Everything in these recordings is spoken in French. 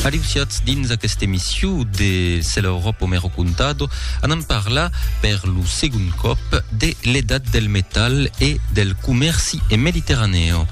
Aliusiats dins aquesta emissió de C'est l'Europa Mero Contado, anem parlar per lo segon cop de l'edat del metal e del comerci mediterraneo.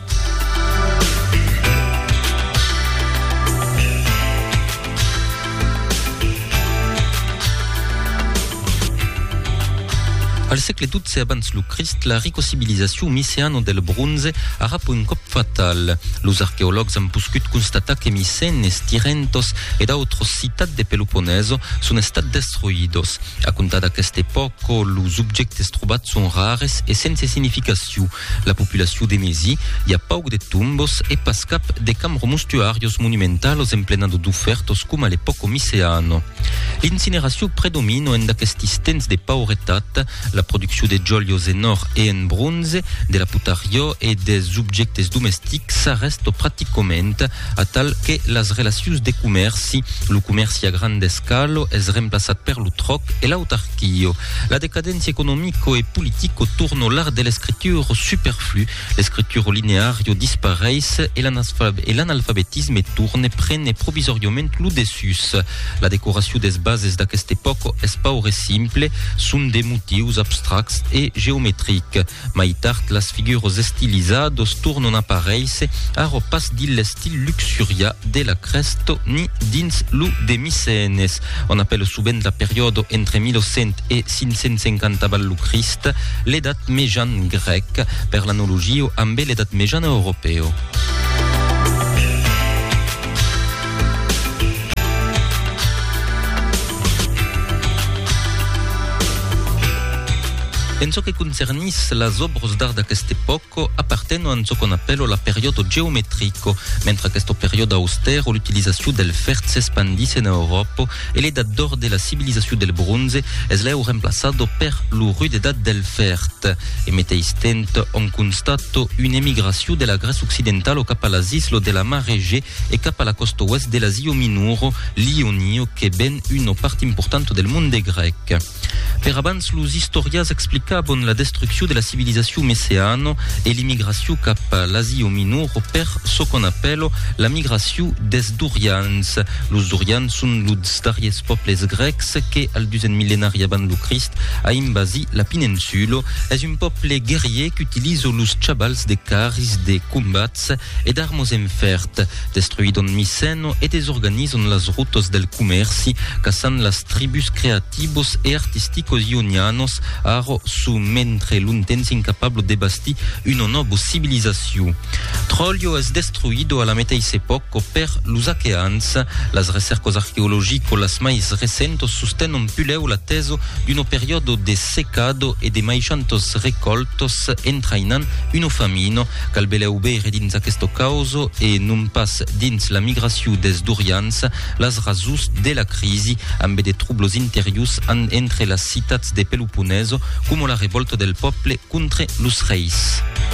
Al segle XII abans lo Crist, la ricocibilizzació micéano del bronze ha rapo un cop fatal. Los archeologs han puscut constatar que Micenes, Tirentos e d'autres citats de Peloponneso son estat destruïdos. A comptar d'aquesta època, los objectes trobats són rares e sense significació. La populació de Mesi hi ha pauc de tombos e pas cap de camps mostruarios monumentals emplenado d'ofertos com a l'època micéano. L'incineració predomina en d'aquestis temps de pauretat, la producció de jolios en or e en bronze, de la putario e des objectes domestics s'arresta pràcticament a tal que les relacions de comerci, lo comerci a gran escala és reemplaçat per lo troc e l'autarquia. La decadència econòmica e politica torna l'art de l'escriptura superflu, l'escriptura linearia dispareix e l'analfabetisme torna prene provisoriament lo dessus. La decoració des bases d'aquesta època és paure simple, són de motius abstracts e geometrics. Mai tard, les figures estilitzades tornen a aparèixer a pas dins l'estil luxurià de la cresta ni dins lo de Micenes. On appelle souvent la période entre 1100 et 550 avant le Christ l'edat mitjana grec, per l'analogia amb l'edat mitjana europea. En ce qui concerne les obres d'art d'aquesta època, appartenen a ce qu'on appelle la période géométrique, mentre aquesta période austère où l'utilisation del fer s'expandisse en Europe et l'edat d'or de la civilisation del bronze es l'eu remplaçado per lo rudedat del fer. E mateix temps, on constate une émigration de la Grèce occidentale cap a les isles de la Mar Egée et cap a la costa ouest de l'Asia Minor, l'Ionie, que ben une part importante del monde grec. Per abans, los historians explicaven la destrucció de la civilisation micéana et l'immigration cap a l'Asia Minor per ce qu'on appelle la migration des Dorians. Los Dorians són los darriers pobles grecs que, al 2e millenari avant le Christ, ha invasi la péninsule. És un peuple guerrier qui utilise los chavals de carris, de combats et d'armes en fer. Destruïdon Miceno et desorganitzen les routes del comerci, caçant les tribus creativos e artísticos ionianos, aro mentre l'untens incapable de bastir una nova civilizació. Trollio és destruïdo a la mateixa època per los aqueans. Les recerques arqueològiques les més recentes sostenen puleu la tesi d'un període de secado e de maixantos recoltos entrainant una famine. Cal beleu veure dins aquesta causa e non pas dins la migració des Dorians les rasus de la crisi amb de troubles interiors entre les ciutats de Peloponneso com la revolta del poble contra los reis.